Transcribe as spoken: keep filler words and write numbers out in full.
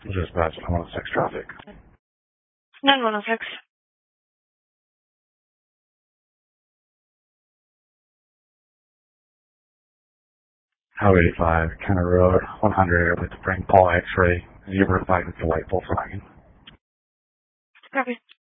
Dispatch one oh six traffic. nine one oh six. Highway eighty-five, Kenner Road, one hundred, with the Frank Paul X-ray, zebra five with the white Volkswagen. Copy.